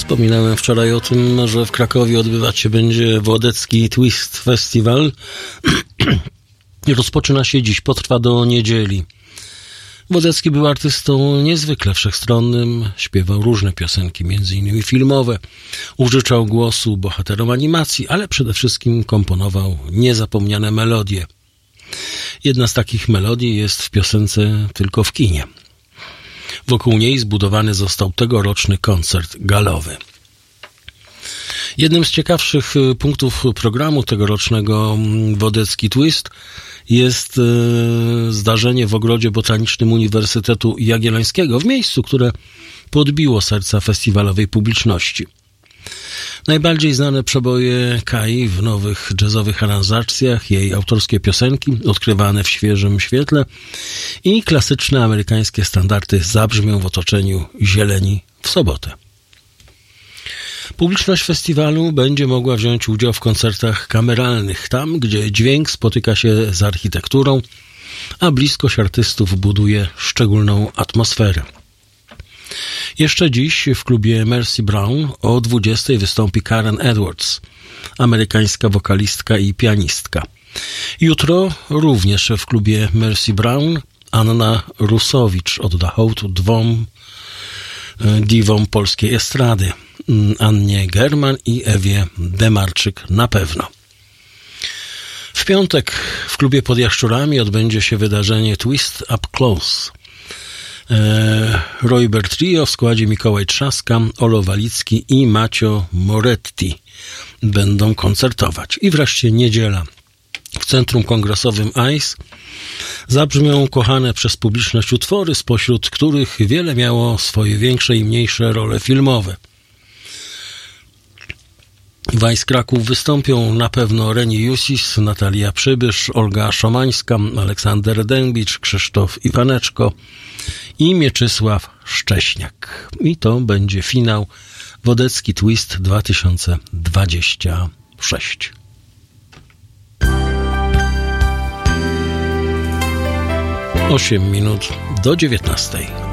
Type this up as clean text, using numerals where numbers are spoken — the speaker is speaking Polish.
Wspominałem wczoraj o tym, że w Krakowie odbywać się będzie Wodecki Twist Festival. Rozpoczyna się dziś, potrwa do niedzieli. Wodecki był artystą niezwykle wszechstronnym, śpiewał różne piosenki, m.in. filmowe, użyczał głosu bohaterom animacji, ale przede wszystkim komponował niezapomniane melodie. Jedna z takich melodii jest w piosence Tylko w kinie. Wokół niej zbudowany został tegoroczny koncert galowy. Jednym z ciekawszych punktów programu tegorocznego Wodecki Twist jest zdarzenie w Ogrodzie Botanicznym Uniwersytetu Jagiellońskiego, w miejscu, które podbiło serca festiwalowej publiczności. Najbardziej znane przeboje Kai w nowych jazzowych aranżacjach, jej autorskie piosenki odkrywane w świeżym świetle i klasyczne amerykańskie standardy zabrzmią w otoczeniu zieleni w sobotę. Publiczność festiwalu będzie mogła wziąć udział w koncertach kameralnych, tam gdzie dźwięk spotyka się z architekturą, a bliskość artystów buduje szczególną atmosferę. Jeszcze dziś w klubie Mercy Brown o 20:00 wystąpi Karen Edwards, amerykańska wokalistka i pianistka. Jutro również w klubie Mercy Brown Anna Rusowicz odda hołd dwom diwom polskiej estrady, Annie German i Ewie Demarczyk na pewno. W piątek w klubie Pod Jaszczurami odbędzie się wydarzenie Twist Up Close. Royber Trio w składzie Mikołaj Trzaska, Olo Walicki i Macio Moretti będą koncertować. I wreszcie niedziela. W Centrum Kongresowym ICE zabrzmią kochane przez publiczność utwory, spośród których wiele miało swoje większe i mniejsze role filmowe. W ICE Kraków wystąpią na pewno Reni Jusis, Natalia Przybysz, Olga Szomańska, Aleksander Dębicz, Krzysztof Iwaneczko i Mieczysław Szcześniak. I to będzie finał Wodecki Twist 2026. 8 minut do 19:00.